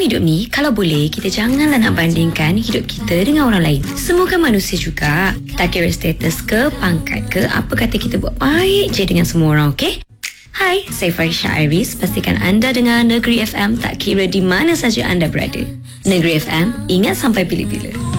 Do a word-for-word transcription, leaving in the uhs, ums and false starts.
hidup ni, kalau boleh, kita janganlah nak bandingkan hidup kita dengan orang lain. Semua kan manusia juga. Tak kira status ke, pangkat ke, apa kata kita buat baik je dengan semua orang, okey? Hai, saya Farisha Iris. Pastikan anda dengar Negeri F M tak kira di mana saja anda berada. Negeri F M, ingat sampai bila-bila.